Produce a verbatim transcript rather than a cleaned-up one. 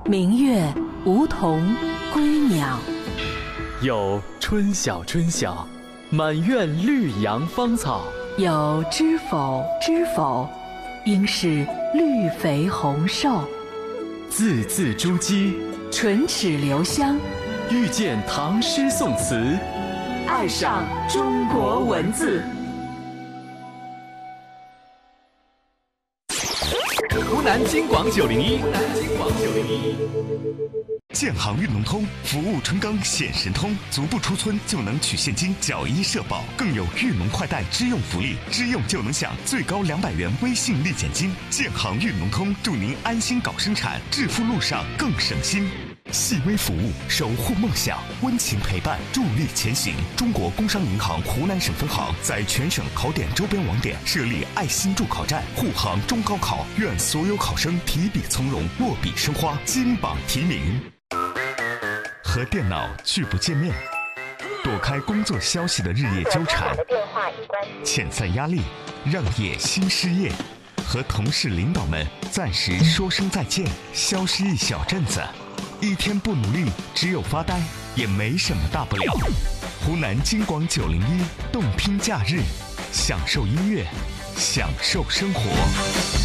明月梧桐归鸟。 有春晓春晓，满院绿杨芳草。 有知否知否，应是绿肥红瘦。 字字珠玑， 唇齿留香， 遇见唐诗宋词， 爱上中国文字。 湖南金广九零一，湖南金广九零一。 建行运农通，服务春耕显神通，足不出村就能取现金缴医社保，更有运农快贷支用福利，支用就能享最高两百元微信立减金。建行运农通，祝您安心搞生产，致富路上更省心。细微服务，守护梦想，温情陪伴，助力前行。中国工商银行湖南省分行在全省考点周边网点设立爱心助考站，护航中高考，愿所有考生提笔从容，落笔生花，金榜题名。和电脑拒不见面，躲开工作消息的日夜纠缠，遣散压力，让业新失业，和同事领导们暂时说声再见，消失一小阵子，一天不努力，只有发呆，也没什么大不了。湖南金广九零一，动听假日，享受音乐，享受生活。